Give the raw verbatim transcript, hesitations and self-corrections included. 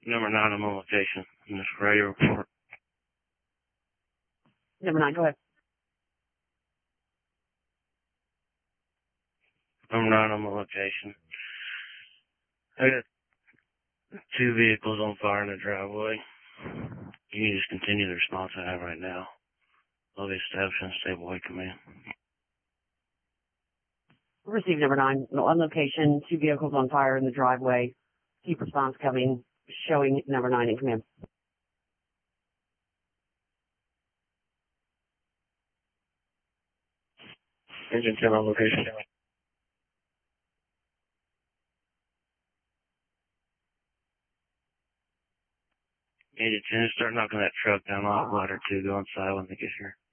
Number nine, I'm on location in this radio report. Number nine, go ahead. Number nine, I'm on location. I got two vehicles on fire in the driveway. You can just continue the response I have right now. I'll be establishing a stable wake command. Receive number nine. On location, two vehicles on fire in the driveway. Keep response coming, showing number nine in command. Engine ten on location. Engine ten, start knocking that truck down. I'll have ladder two going silent when they get here.